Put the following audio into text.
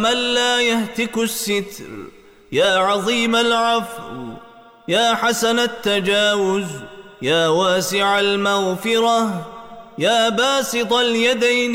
من لا يهتك الستر، يا عظيم العفو، يا حسن التجاوز، يا واسع المغفرة، يا باسط اليدين